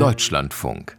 Deutschlandfunk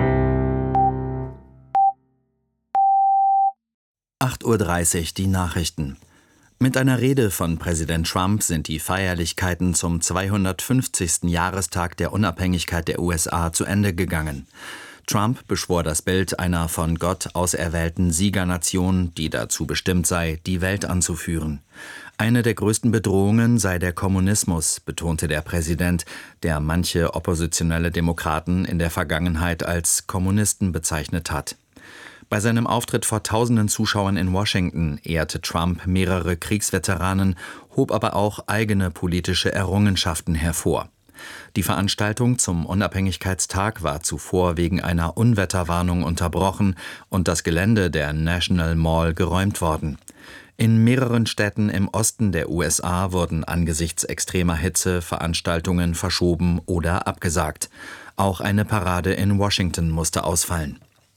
8:30 Uhr die Nachrichten. Mit einer Rede von Präsident Trump sind die Feierlichkeiten zum 250. Jahrestag der Unabhängigkeit der USA zu Ende gegangen. Trump beschwor das Bild einer von Gott auserwählten Siegernation, die dazu bestimmt sei, die Welt anzuführen. Eine der größten Bedrohungen sei der Kommunismus, betonte der Präsident, der manche oppositionelle Demokraten in der Vergangenheit als Kommunisten bezeichnet hat. Bei seinem Auftritt vor tausenden Zuschauern in Washington ehrte Trump mehrere Kriegsveteranen, hob aber auch eigene politische Errungenschaften hervor. Die Veranstaltung zum Unabhängigkeitstag war zuvor wegen einer Unwetterwarnung unterbrochen und das Gelände der National Mall geräumt worden. In mehreren Städten im Osten der USA wurden angesichts extremer Hitze Veranstaltungen verschoben oder abgesagt. Auch eine Parade in Washington musste ausfallen.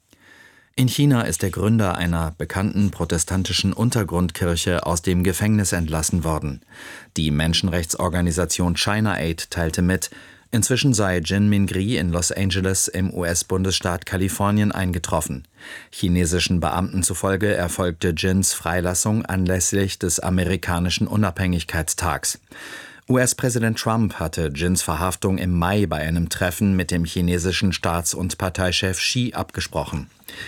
In China ist der Gründer einer bekannten protestantischen Untergrundkirche aus dem Gefängnis entlassen worden. Die Menschenrechtsorganisation China Aid teilte mit, inzwischen sei Jin Mingri in Los Angeles im US-Bundesstaat Kalifornien eingetroffen. Chinesischen Beamten zufolge erfolgte Jins Freilassung anlässlich des amerikanischen Unabhängigkeitstags. US-Präsident Trump hatte Jins Verhaftung im Mai bei einem Treffen mit dem chinesischen Staats- und Parteichef Xi abgesprochen.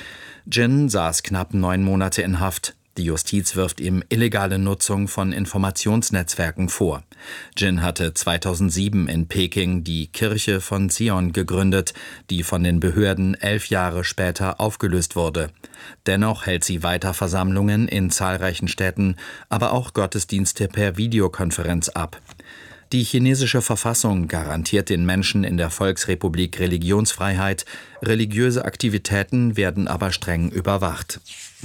Jin saß knapp 9 Monate in Haft. Die Justiz wirft ihm illegale Nutzung von Informationsnetzwerken vor. Jin hatte 2007 in Peking die Kirche von Zion gegründet, die von den Behörden 11 Jahre später aufgelöst wurde. Dennoch hält sie weiter Versammlungen in zahlreichen Städten, aber auch Gottesdienste per Videokonferenz ab. Die chinesische Verfassung garantiert den Menschen in der Volksrepublik Religionsfreiheit, religiöse Aktivitäten werden aber streng überwacht.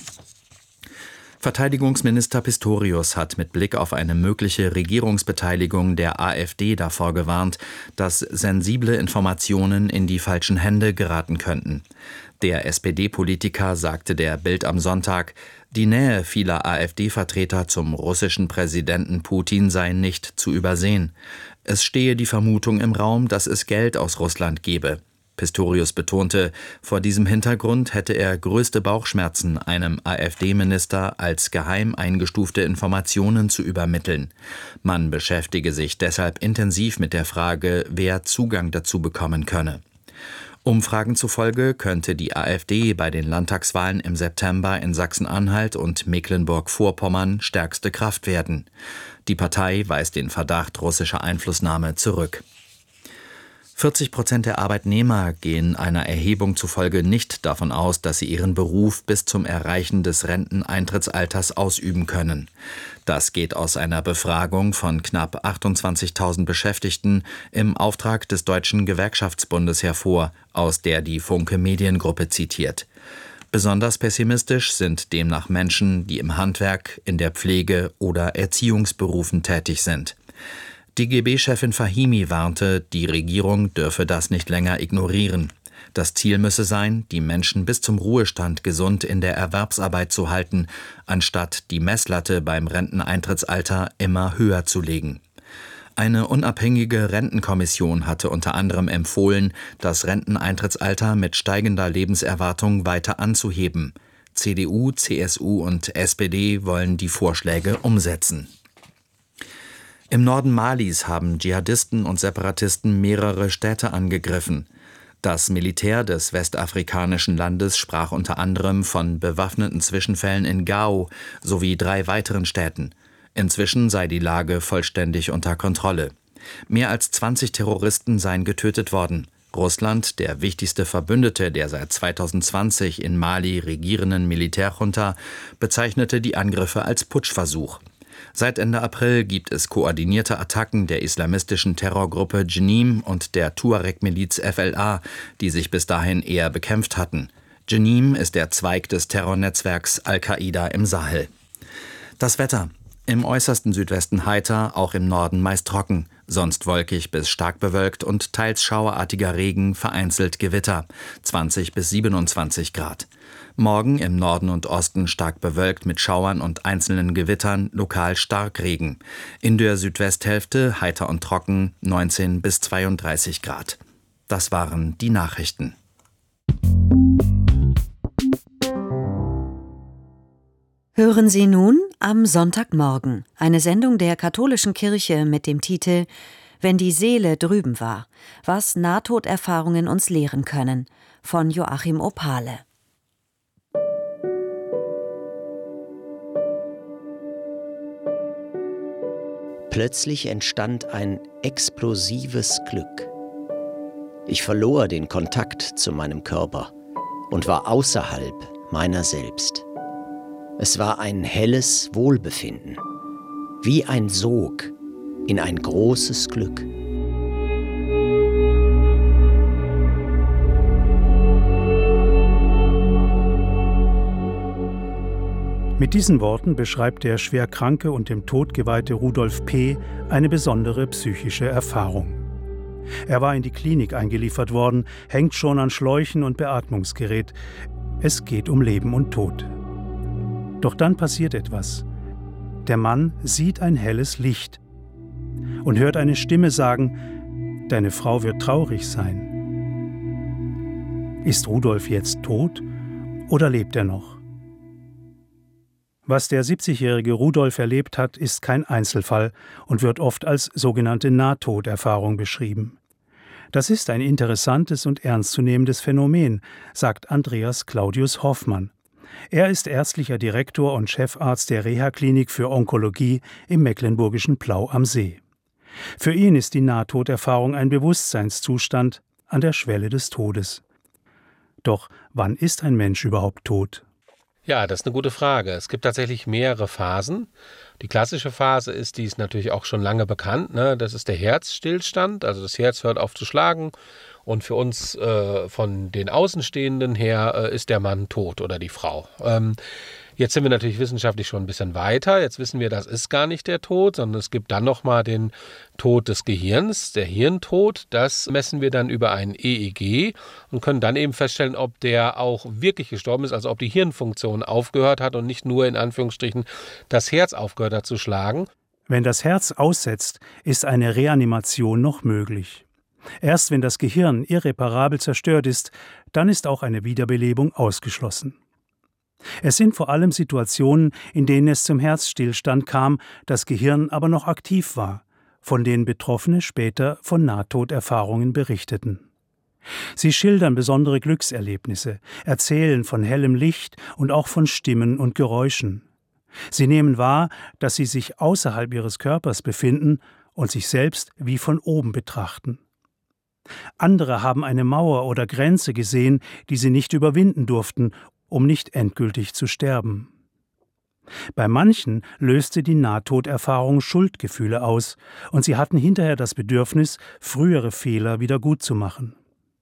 Verteidigungsminister Pistorius hat mit Blick auf eine mögliche Regierungsbeteiligung der AfD davor gewarnt, dass sensible Informationen in die falschen Hände geraten könnten. Der SPD-Politiker sagte der Bild am Sonntag, die Nähe vieler AfD-Vertreter zum russischen Präsidenten Putin sei nicht zu übersehen. Es stehe die Vermutung im Raum, dass es Geld aus Russland gebe. Pistorius betonte, vor diesem Hintergrund hätte er größte Bauchschmerzen, einem AfD-Minister als geheim eingestufte Informationen zu übermitteln. Man beschäftige sich deshalb intensiv mit der Frage, wer Zugang dazu bekommen könne. Umfragen zufolge könnte die AfD bei den Landtagswahlen im September in Sachsen-Anhalt und Mecklenburg-Vorpommern stärkste Kraft werden. Die Partei weist den Verdacht russischer Einflussnahme zurück. 40% der Arbeitnehmer gehen einer Erhebung zufolge nicht davon aus, dass sie ihren Beruf bis zum Erreichen des Renteneintrittsalters ausüben können. Das geht aus einer Befragung von knapp 28.000 Beschäftigten im Auftrag des Deutschen Gewerkschaftsbundes hervor, aus der die Funke Mediengruppe zitiert. Besonders pessimistisch sind demnach Menschen, die im Handwerk, in der Pflege oder Erziehungsberufen tätig sind. DGB-Chefin Fahimi warnte, die Regierung dürfe das nicht länger ignorieren. Das Ziel müsse sein, die Menschen bis zum Ruhestand gesund in der Erwerbsarbeit zu halten, anstatt die Messlatte beim Renteneintrittsalter immer höher zu legen. Eine unabhängige Rentenkommission hatte unter anderem empfohlen, das Renteneintrittsalter mit steigender Lebenserwartung weiter anzuheben. CDU, CSU und SPD wollen die Vorschläge umsetzen. Im Norden Malis haben Dschihadisten und Separatisten mehrere Städte angegriffen. Das Militär des westafrikanischen Landes sprach unter anderem von bewaffneten Zwischenfällen in Gao sowie 3 weiteren Städten. Inzwischen sei die Lage vollständig unter Kontrolle. Mehr als 20 Terroristen seien getötet worden. Russland, der wichtigste Verbündete der seit 2020 in Mali regierenden Militärjunta, bezeichnete die Angriffe als Putschversuch. Seit Ende April gibt es koordinierte Attacken der islamistischen Terrorgruppe Jenim und der Tuareg-Miliz FLA, die sich bis dahin eher bekämpft hatten. Jenim ist der Zweig des Terrornetzwerks Al-Qaida im Sahel. Das Wetter. Im äußersten Südwesten heiter, auch im Norden meist trocken, sonst wolkig bis stark bewölkt und teils schauerartiger Regen, vereinzelt Gewitter, 20 bis 27 Grad. Morgen im Norden und Osten stark bewölkt mit Schauern und einzelnen Gewittern, lokal Starkregen. In der Südwesthälfte heiter und trocken, 19 bis 32 Grad. Das waren die Nachrichten. Hören Sie nun am Sonntagmorgen eine Sendung der katholischen Kirche mit dem Titel »Wenn die Seele drüben war«, was Nahtoderfahrungen uns lehren können, von Joachim Opale. Plötzlich entstand ein explosives Glück. Ich verlor den Kontakt zu meinem Körper und war außerhalb meiner selbst. Es war ein helles Wohlbefinden, wie ein Sog in ein großes Glück. Mit diesen Worten beschreibt der schwerkranke und dem Tod geweihte Rudolf P. eine besondere psychische Erfahrung. Er war in die Klinik eingeliefert worden, hängt schon an Schläuchen und Beatmungsgerät. Es geht um Leben und Tod. Doch dann passiert etwas. Der Mann sieht ein helles Licht und hört eine Stimme sagen: »Deine Frau wird traurig sein.« Ist Rudolf jetzt tot oder lebt er noch? Was der 70-jährige Rudolf erlebt hat, ist kein Einzelfall und wird oft als sogenannte Nahtoderfahrung beschrieben. Das ist ein interessantes und ernstzunehmendes Phänomen, sagt Andreas Claudius Hoffmann. Er ist ärztlicher Direktor und Chefarzt der Reha-Klinik für Onkologie im mecklenburgischen Plau am See. Für ihn ist die Nahtoderfahrung ein Bewusstseinszustand an der Schwelle des Todes. Doch wann ist ein Mensch überhaupt tot? Ja, das ist eine gute Frage. Es gibt tatsächlich mehrere Phasen. Die klassische Phase ist, die ist natürlich auch schon lange bekannt, ne? Das ist der Herzstillstand, also das Herz hört auf zu schlagen und für uns von den Außenstehenden her ist der Mann tot oder die Frau. Jetzt sind wir natürlich wissenschaftlich schon ein bisschen weiter. Jetzt wissen wir, das ist gar nicht der Tod, sondern es gibt dann nochmal den Tod des Gehirns, der Hirntod. Das messen wir dann über ein EEG und können dann eben feststellen, ob der auch wirklich gestorben ist, also ob die Hirnfunktion aufgehört hat und nicht nur in Anführungsstrichen das Herz aufgehört hat zu schlagen. Wenn das Herz aussetzt, ist eine Reanimation noch möglich. Erst wenn das Gehirn irreparabel zerstört ist, dann ist auch eine Wiederbelebung ausgeschlossen. Es sind vor allem Situationen, in denen es zum Herzstillstand kam, das Gehirn aber noch aktiv war, von denen Betroffene später von Nahtoderfahrungen berichteten. Sie schildern besondere Glückserlebnisse, erzählen von hellem Licht und auch von Stimmen und Geräuschen. Sie nehmen wahr, dass sie sich außerhalb ihres Körpers befinden und sich selbst wie von oben betrachten. Andere haben eine Mauer oder Grenze gesehen, die sie nicht überwinden durften, um nicht endgültig zu sterben. Bei manchen löste die Nahtoderfahrung Schuldgefühle aus und sie hatten hinterher das Bedürfnis, frühere Fehler wieder gutzumachen.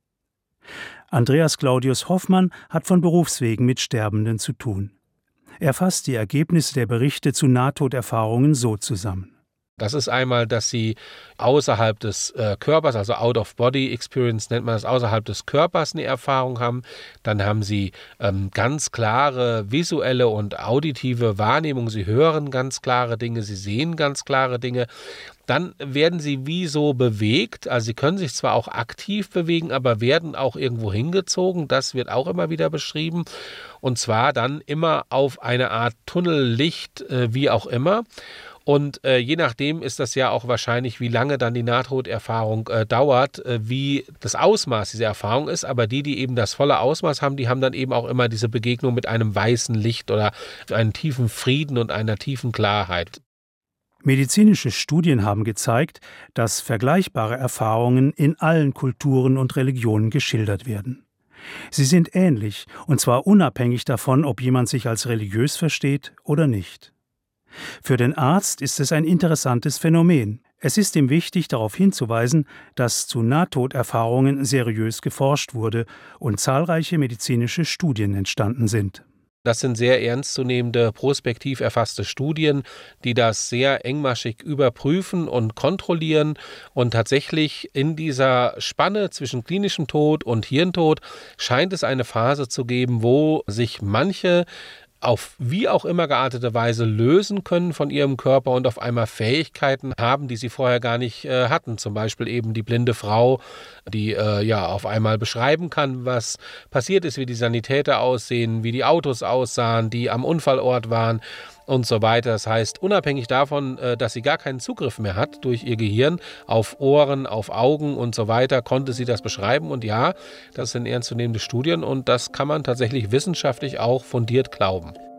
Andreas Claudius Hoffmann hat von Berufswegen mit Sterbenden zu tun. Er fasst die Ergebnisse der Berichte zu Nahtoderfahrungen so zusammen. Das ist einmal, dass sie außerhalb des Körpers, also Out-of-Body-Experience nennt man das, außerhalb des Körpers eine Erfahrung haben. Dann haben sie ganz klare visuelle und auditive Wahrnehmung. Sie hören ganz klare Dinge, sie sehen ganz klare Dinge. Dann werden sie wie so bewegt. Also sie können sich zwar auch aktiv bewegen, aber werden auch irgendwo hingezogen. Das wird auch immer wieder beschrieben. Und zwar dann immer auf eine Art Tunnellicht, wie auch immer. Und je nachdem ist das ja auch wahrscheinlich, wie lange dann die Nahtoderfahrung dauert, wie das Ausmaß dieser Erfahrung ist. Aber die eben das volle Ausmaß haben, die haben dann eben auch immer diese Begegnung mit einem weißen Licht oder einem tiefen Frieden und einer tiefen Klarheit. Medizinische Studien haben gezeigt, dass vergleichbare Erfahrungen in allen Kulturen und Religionen geschildert werden. Sie sind ähnlich, und zwar unabhängig davon, ob jemand sich als religiös versteht oder nicht. Für den Arzt ist es ein interessantes Phänomen. Es ist ihm wichtig, darauf hinzuweisen, dass zu Nahtoderfahrungen seriös geforscht wurde und zahlreiche medizinische Studien entstanden sind. Das sind sehr ernstzunehmende, prospektiv erfasste Studien, die das sehr engmaschig überprüfen und kontrollieren. Und tatsächlich in dieser Spanne zwischen klinischem Tod und Hirntod scheint es eine Phase zu geben, wo sich manche auf wie auch immer geartete Weise lösen können von ihrem Körper und auf einmal Fähigkeiten haben, die sie vorher gar nicht hatten. Zum Beispiel eben die blinde Frau die auf einmal beschreiben kann, was passiert ist, wie die Sanitäter aussehen, wie die Autos aussahen, die am Unfallort waren und so weiter. Das heißt, unabhängig davon, dass sie gar keinen Zugriff mehr hat durch ihr Gehirn auf Ohren, auf Augen und so weiter, konnte sie das beschreiben. Und ja, das sind ernstzunehmende Studien und das kann man tatsächlich wissenschaftlich auch fundiert glauben.